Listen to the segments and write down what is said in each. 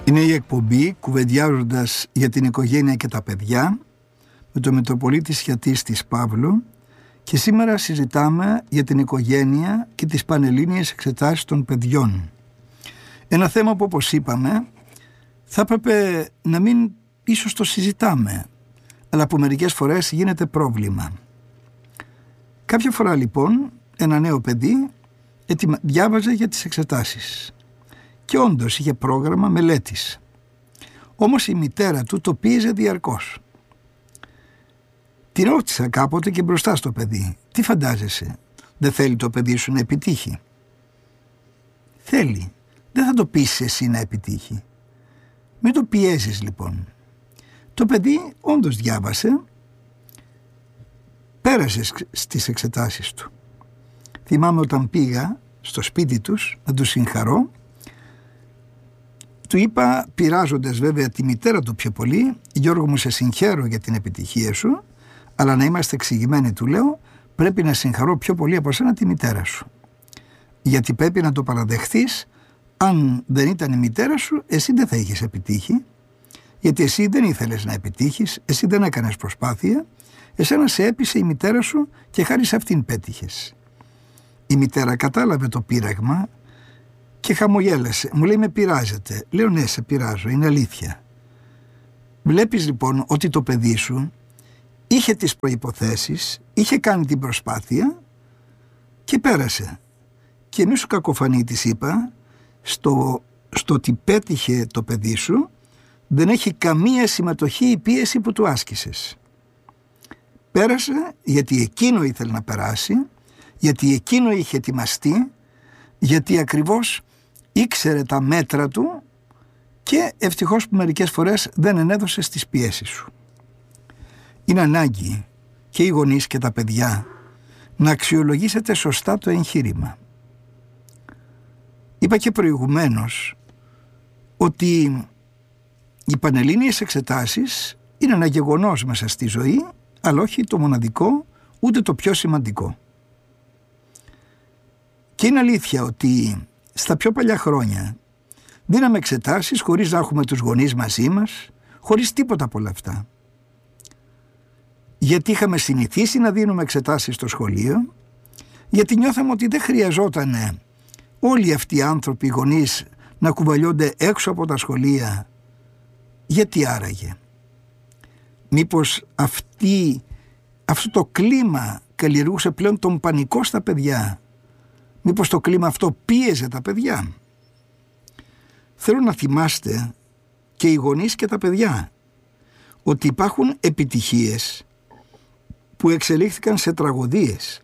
Είναι η εκπομπή «Κουβεντιάζοντας για την οικογένεια και τα παιδιά» με τον Μητροπολίτη Σιατίστης Παύλο, και σήμερα συζητάμε για την οικογένεια και τις πανελλήνιες εξετάσεις των παιδιών. Ένα θέμα που, όπως είπαμε, θα έπρεπε να μην ίσως το συζητάμε, αλλά που μερικές φορές γίνεται πρόβλημα. Κάποια φορά λοιπόν ένα νέο παιδί διάβαζε για τις εξετάσεις και όντως είχε πρόγραμμα μελέτης. Όμως η μητέρα του το πίεζε διαρκώς. Την ρώτησα κάποτε και μπροστά στο παιδί: τι φαντάζεσαι, δεν θέλει το παιδί σου να επιτύχει? Θέλει. Δεν θα το πείσεις εσύ να επιτύχει. Μην το πιέζεις λοιπόν. Το παιδί όντως διάβασε, πέρασε στις εξετάσεις του. Θυμάμαι όταν πήγα στο σπίτι τους να τους συγχαρώ, του είπα, πειράζοντας βέβαια τη μητέρα του πιο πολύ: Γιώργο μου, σε συγχαίρω για την επιτυχία σου, αλλά να είμαστε εξηγημένοι, του λέω, πρέπει να συγχαρώ πιο πολύ από σένα τη μητέρα σου. Γιατί πρέπει να το παραδεχθείς, αν δεν ήταν η μητέρα σου, εσύ δεν θα είχες επιτύχει, γιατί εσύ δεν ήθελες να επιτύχεις, εσύ δεν έκανες προσπάθεια, εσένα σε έπεισε η μητέρα σου και χάρη σε αυτήν πέτυχες. Η μητέρα κατάλαβε το πείραγμα και χαμογέλασε. Μου λέει: με πειράζετε? Λέω: ναι, σε πειράζω, είναι αλήθεια. Βλέπεις λοιπόν ότι το παιδί σου είχε τις προϋποθέσεις, είχε κάνει την προσπάθεια και πέρασε. Και μη σου κακοφανεί, της είπα, στο ότι πέτυχε το παιδί σου δεν έχει καμία συμμετοχή η πίεση που του άσκησες. Πέρασε γιατί εκείνο ήθελε να περάσει, γιατί εκείνο είχε ετοιμαστεί, γιατί ακριβώς ήξερε τα μέτρα του και ευτυχώς που μερικές φορές δεν ενέδωσε στις πιέσεις σου. Είναι ανάγκη και οι γονείς και τα παιδιά να αξιολογήσετε σωστά το εγχείρημα. Είπα και προηγουμένως ότι οι πανελλήνιες εξετάσεις είναι ένα γεγονός μέσα στη ζωή, αλλά όχι το μοναδικό, ούτε το πιο σημαντικό. Και είναι αλήθεια ότι στα πιο παλιά χρόνια δίναμε εξετάσεις χωρίς να έχουμε τους γονείς μαζί μας, χωρίς τίποτα από όλα αυτά. Γιατί είχαμε συνηθίσει να δίνουμε εξετάσεις στο σχολείο, γιατί νιώθαμε ότι δεν χρειαζόταν όλοι αυτοί οι άνθρωποι, οι γονείς, να κουβαλιόνται έξω από τα σχολεία. Γιατί άραγε? Μήπως αυτό το κλίμα καλλιεργούσε πλέον τον πανικό στα παιδιά? Μήπως το κλίμα αυτό πίεζε τα παιδιά? Θέλω να θυμάστε και οι γονείς και τα παιδιά ότι υπάρχουν επιτυχίες που εξελίχθηκαν σε τραγωδίες.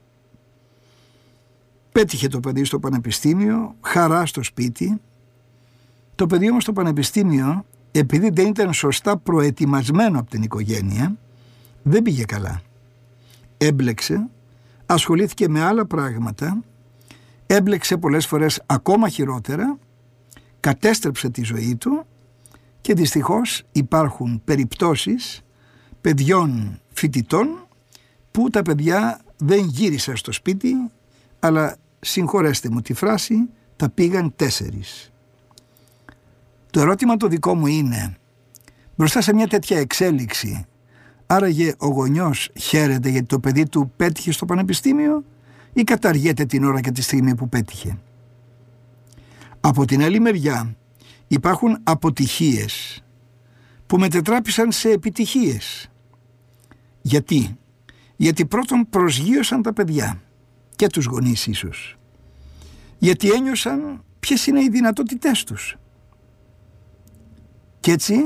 Πέτυχε το παιδί στο πανεπιστήμιο, χαρά στο σπίτι. Το παιδί όμως στο πανεπιστήμιο, επειδή δεν ήταν σωστά προετοιμασμένο από την οικογένεια, δεν πήγε καλά. Έμπλεξε, ασχολήθηκε με άλλα πράγματα, έμπλεξε πολλές φορές ακόμα χειρότερα, κατέστρεψε τη ζωή του και δυστυχώς υπάρχουν περιπτώσεις παιδιών φοιτητών που τα παιδιά δεν γύρισαν στο σπίτι, αλλά συγχωρέστε μου τη φράση, τα πήγαν 4. Το ερώτημα το δικό μου είναι, μπροστά σε μια τέτοια εξέλιξη, άραγε ο γονιός χαίρεται γιατί το παιδί του πέτυχε στο πανεπιστήμιο ή καταργέται την ώρα και τη στιγμή που πέτυχε? Από την άλλη μεριά υπάρχουν αποτυχίες που μετετράπησαν σε επιτυχίες. Γιατί? Γιατί πρώτον προσγείωσαν τα παιδιά και τους γονείς ίσως. Γιατί ένιωσαν ποιες είναι οι δυνατότητές τους. Και έτσι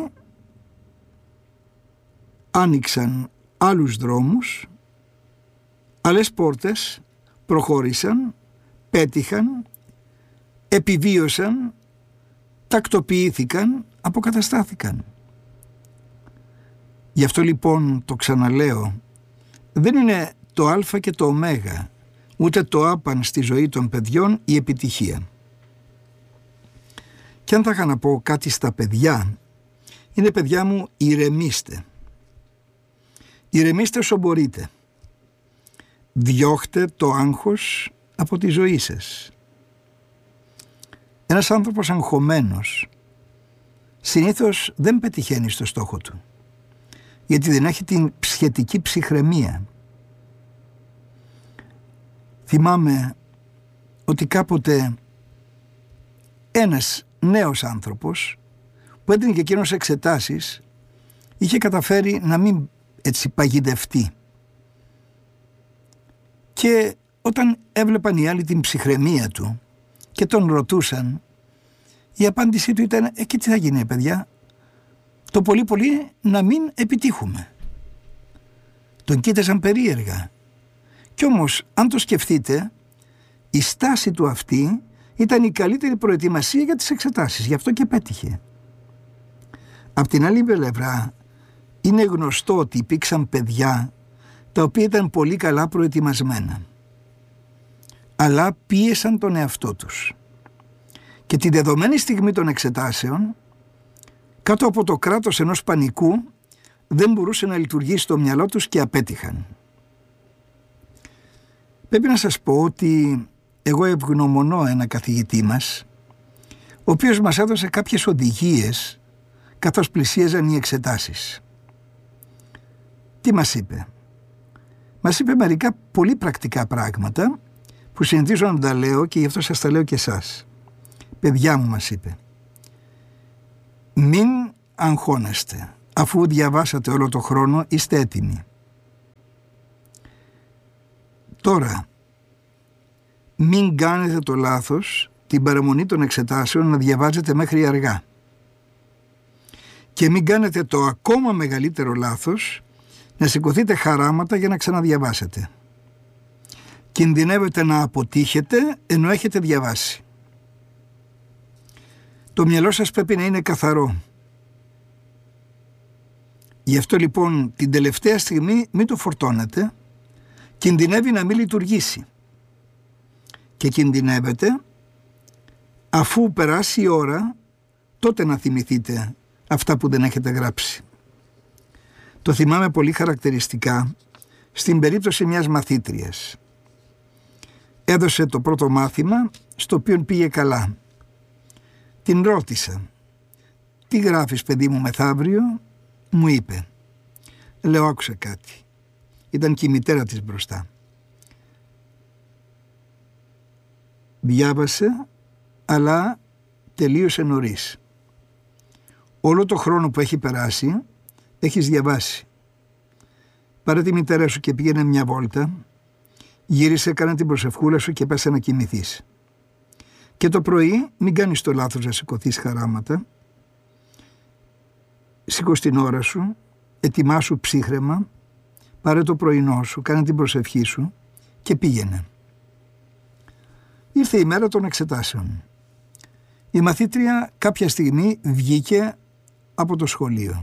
άνοιξαν άλλους δρόμους, άλλες πόρτες, προχώρησαν, πέτυχαν, επιβίωσαν, τακτοποιήθηκαν, αποκαταστάθηκαν. Γι' αυτό λοιπόν το ξαναλέω, δεν είναι το α και το ω, ούτε το άπαν στη ζωή των παιδιών η επιτυχία. Και αν θα είχα να πω κάτι στα παιδιά, είναι: παιδιά μου, ηρεμήστε. Ηρεμήστε όσο μπορείτε. Διώχτε το άγχος από τη ζωή σας. Ένας άνθρωπος αγχωμένος συνήθως δεν πετυχαίνει στο στόχο του, γιατί δεν έχει την σχετική ψυχραιμία. Θυμάμαι ότι κάποτε ένας νέος άνθρωπος που έτεινε και εκείνος εξετάσεις είχε καταφέρει να μην έτσι παγιδευτεί, και όταν έβλεπαν οι άλλοι την ψυχραιμία του και τον ρωτούσαν, η απάντησή του ήταν και τι θα γίνει παιδιά, το πολύ πολύ να μην επιτύχουμε. Τον κοίταζαν περίεργα, κι όμως αν το σκεφτείτε, η στάση του αυτή ήταν η καλύτερη προετοιμασία για τις εξετάσεις, γι' αυτό και πέτυχε. Απ' την άλλη πλευρά, είναι γνωστό ότι υπήρξαν παιδιά τα οποία ήταν πολύ καλά προετοιμασμένα, αλλά πίεσαν τον εαυτό τους και τη δεδομένη στιγμή των εξετάσεων, κάτω από το κράτος ενός πανικού, δεν μπορούσε να λειτουργήσει το μυαλό τους και απέτυχαν. Πρέπει να σας πω ότι εγώ ευγνωμονώ ένα καθηγητή μας, ο οποίος μας έδωσε κάποιες οδηγίες καθώς πλησίαζαν οι εξετάσεις. Τι μας είπε? Μας είπε μερικά πολύ πρακτικά πράγματα που συνηθίζω να τα λέω και γι' αυτό σας τα λέω και εσάς. Παιδιά μου, μας είπε, μην αγχώνεστε, αφού διαβάσατε όλο το χρόνο είστε έτοιμοι. Τώρα, μην κάνετε το λάθος την παραμονή των εξετάσεων να διαβάζετε μέχρι αργά. Και μην κάνετε το ακόμα μεγαλύτερο λάθος να σηκωθείτε χαράματα για να ξαναδιαβάσετε. Κινδυνεύετε να αποτύχετε ενώ έχετε διαβάσει. Το μυαλό σας πρέπει να είναι καθαρό. Γι' αυτό λοιπόν την τελευταία στιγμή μην το φορτώνετε, κινδυνεύει να μην λειτουργήσει. Και κινδυνεύετε αφού περάσει η ώρα τότε να θυμηθείτε αυτά που δεν έχετε γράψει. Το θυμάμαι πολύ χαρακτηριστικά στην περίπτωση μιας μαθήτριας. Έδωσε το πρώτο μάθημα στο οποίο πήγε καλά. Την ρώτησα, τι γράφεις παιδί μου μεθαύριο? Μου είπε, λέω άκουσα κάτι. Ήταν και η μητέρα της μπροστά. Διάβασε, αλλά τελείωσε νωρίς. Όλο το χρόνο που έχει περάσει έχεις διαβάσει. Πάρε τη μητέρα σου και πήγαινε μια βόλτα, γύρισε, κάνε την προσευχούλα σου και πέσε να κοιμηθείς. Και το πρωί μην κάνεις το λάθος να σηκωθείς χαράματα. Σήκω την ώρα σου, ετοιμάσου ψύχρεμα, πάρε το πρωινό σου, κάνε την προσευχή σου και πήγαινε. Ήρθε η μέρα των εξετάσεων. Η μαθήτρια κάποια στιγμή βγήκε από το σχολείο.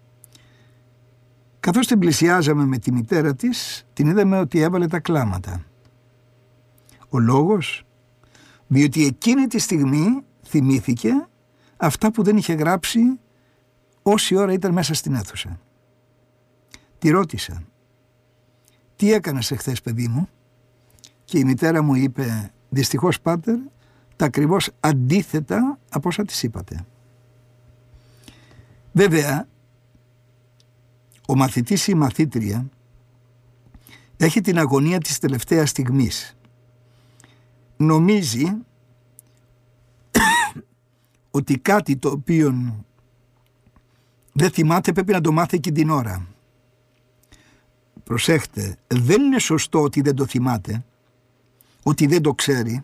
Καθώς την πλησιάζαμε με τη μητέρα της, την είδαμε ότι έβαλε τα κλάματα. Ο λόγος? Διότι εκείνη τη στιγμή θυμήθηκε αυτά που δεν είχε γράψει όση ώρα ήταν μέσα στην αίθουσα. Τη ρώτησα, τι έκανες εχθές παιδί μου? Και η μητέρα μου είπε, δυστυχώς πάτερ, τα ακριβώς αντίθετα από όσα της είπατε. Βέβαια, ο μαθητής ή η μαθήτρια έχει την αγωνία της τελευταίας στιγμής. Νομίζει ότι κάτι το οποίο δεν θυμάται πρέπει να το μάθει εκείνη την ώρα. Προσέχτε, δεν είναι σωστό ότι δεν το θυμάται, ότι δεν το ξέρει.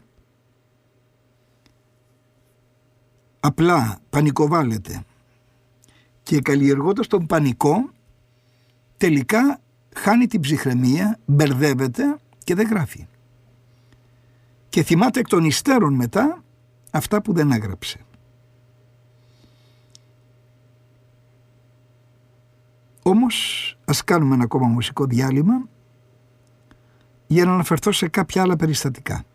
Απλά πανικοβάλλεται και καλλιεργώντας τον πανικό τελικά χάνει την ψυχραιμία, μπερδεύεται και δεν γράφει. Και θυμάται εκ των υστέρων μετά αυτά που δεν έγραψε. Όμως ας κάνουμε ένα ακόμα μουσικό διάλειμμα για να αναφερθώ σε κάποια άλλα περιστατικά.